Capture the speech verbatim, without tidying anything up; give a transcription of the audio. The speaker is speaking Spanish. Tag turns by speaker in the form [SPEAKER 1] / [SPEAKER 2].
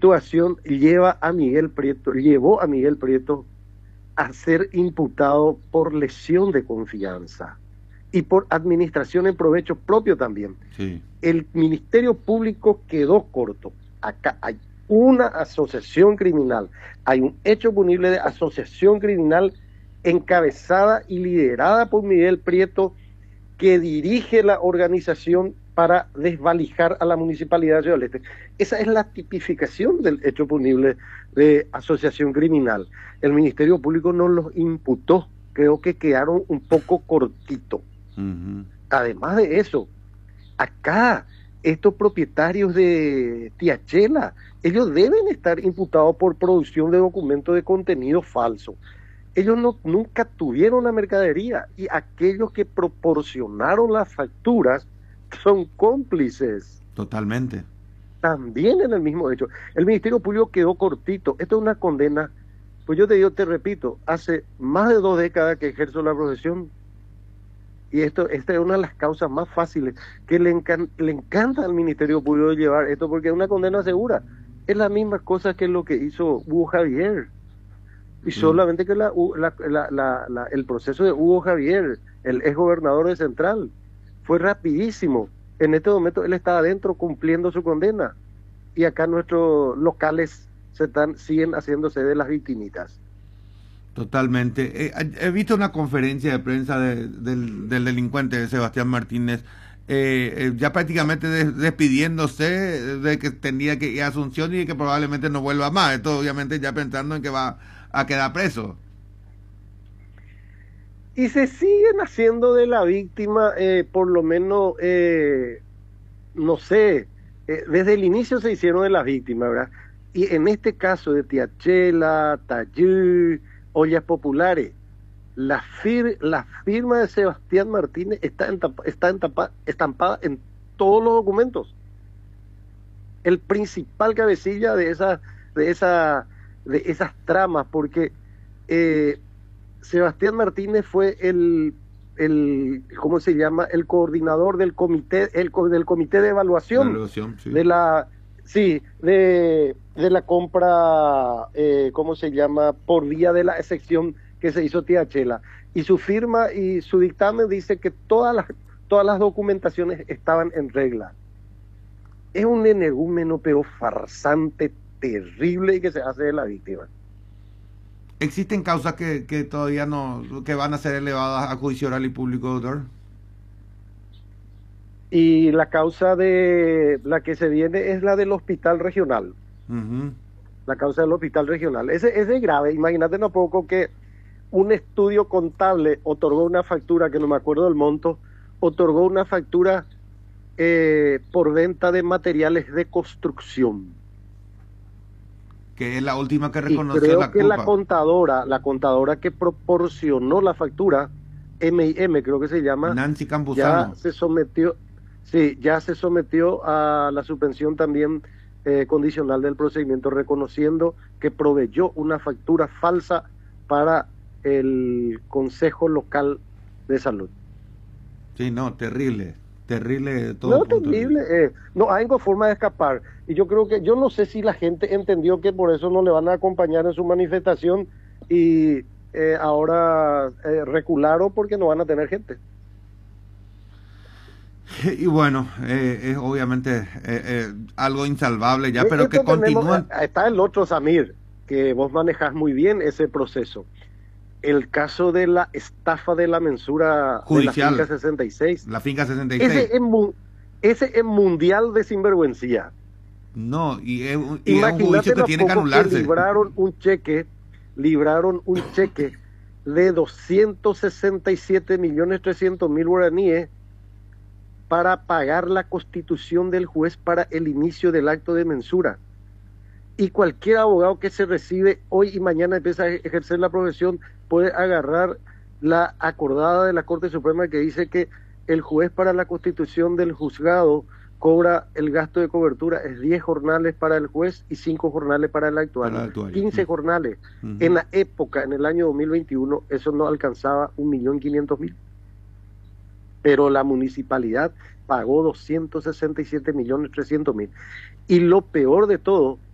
[SPEAKER 1] situación lleva a Miguel Prieto, llevó a Miguel Prieto a ser imputado por lesión de confianza y por administración en provecho propio también.
[SPEAKER 2] Sí.
[SPEAKER 1] El Ministerio Público quedó corto. Acá hay una asociación criminal, hay un hecho punible de asociación criminal encabezada y liderada por Miguel Prieto, que dirige la organización para desvalijar a la Municipalidad de Ciudad del Este. Esa es la tipificación del hecho punible de asociación criminal. El Ministerio Público no los imputó, creo que quedaron un poco cortitos. Uh-huh. Además de eso, acá, estos propietarios de Tiachela, ellos deben estar imputados por producción de documentos de contenido falso. Ellos no, nunca tuvieron la mercadería, y aquellos que proporcionaron las facturas son cómplices.
[SPEAKER 2] Totalmente.
[SPEAKER 1] También en el mismo hecho. El Ministerio Público quedó cortito. Esto es una condena, pues yo te digo, te repito, hace más de dos décadas que ejerzo la profesión, y esto, esta es una de las causas más fáciles, que le, encan, le encanta al Ministerio Público llevar esto, porque es una condena segura. Es la misma cosa que lo que hizo Hugo Javier. Y solamente que la, la, la, la, la, el proceso de Hugo Javier, el ex gobernador de Central, fue rapidísimo. En este momento él está adentro cumpliendo su condena. Y acá nuestros locales se están, siguen haciéndose de las victimitas.
[SPEAKER 2] Totalmente. Eh, he visto una conferencia de prensa de, del, del delincuente Sebastián Martínez, eh, eh, ya prácticamente des, despidiéndose de que tenía que ir a Asunción y de que probablemente no vuelva más. Esto obviamente ya pensando en que va a quedar preso.
[SPEAKER 1] Y se siguen haciendo de la víctima, eh, por lo menos, eh, no sé, eh, desde el inicio se hicieron de las víctimas, ¿verdad? Y en este caso de Tiachela, Tayú, Ollas Populares, la, fir la firma de Sebastián Martínez está, entapa, está entapa, estampada en todos los documentos. El principal cabecilla de, esa, de, esa, de esas tramas, porque eh, Sebastián Martínez fue el, el, ¿cómo se llama? El coordinador del comité, el, del comité de evaluación,
[SPEAKER 2] evaluación sí.
[SPEAKER 1] de la, sí, de, de la compra, eh, ¿cómo se llama? Por vía de la excepción que se hizo Tiachela. Y su firma y su dictamen dice que todas las, todas las documentaciones estaban en regla. Es un energúmeno, pero farsante, terrible, y que se hace de la víctima.
[SPEAKER 2] ¿Existen causas que, que todavía no, que van a ser elevadas a juicio oral y público, doctor?
[SPEAKER 1] Y la causa de la que se viene es la del hospital regional.
[SPEAKER 2] Uh-huh.
[SPEAKER 1] La causa del hospital regional. Ese, ese es grave. Imagínate no poco que un estudio contable otorgó una factura, que no me acuerdo del monto, otorgó una factura eh, por venta de materiales de construcción.
[SPEAKER 2] Que es la última que reconoció
[SPEAKER 1] y creo
[SPEAKER 2] la
[SPEAKER 1] que
[SPEAKER 2] culpa.
[SPEAKER 1] la contadora, la contadora que proporcionó la factura, M I M creo que se llama,
[SPEAKER 2] Nancy Campuzano,
[SPEAKER 1] ya se sometió, sí, ya se sometió a la suspensión también eh, condicional del procedimiento, reconociendo que proveyó una factura falsa para el Consejo Local de Salud.
[SPEAKER 2] Sí, no, terrible. Terrible de todo.
[SPEAKER 1] No, terrible. Eh, no hay forma de escapar. Y yo creo que, yo no sé si la gente entendió que por eso no le van a acompañar en su manifestación y eh, ahora eh, recularon porque no van a tener gente.
[SPEAKER 2] Y bueno, eh, es obviamente eh, eh, algo insalvable ya,
[SPEAKER 1] Y
[SPEAKER 2] pero que continúan.
[SPEAKER 1] Está el otro, Samir, que vos manejás muy bien ese proceso. El caso de la estafa de la mensura
[SPEAKER 2] judicial,
[SPEAKER 1] de la finca sesenta y seis.
[SPEAKER 2] La finca sesenta y seis.
[SPEAKER 1] Ese es, mu ese es mundial de sinvergüencía.
[SPEAKER 2] No, y es, y es un juicio que tiene que anularse.
[SPEAKER 1] Que libraron un cheque, libraron un cheque de doscientos sesenta y siete millones trescientos mil guaraníes para pagar la constitución del juez para el inicio del acto de mensura. Y cualquier abogado que se recibe hoy y mañana empieza a ejercer la profesión puede agarrar la acordada de la Corte Suprema que dice que el juez para la constitución del juzgado cobra el gasto de cobertura, es diez jornales para el juez y cinco jornales para el actuario, para el actuario. quince uh-huh. jornales. Uh-huh. En la época, en el año dos mil veintiuno, eso no alcanzaba un millón quinientos mil. Pero la municipalidad pagó doscientos sesenta y siete millones trescientos mil. Y lo peor de todo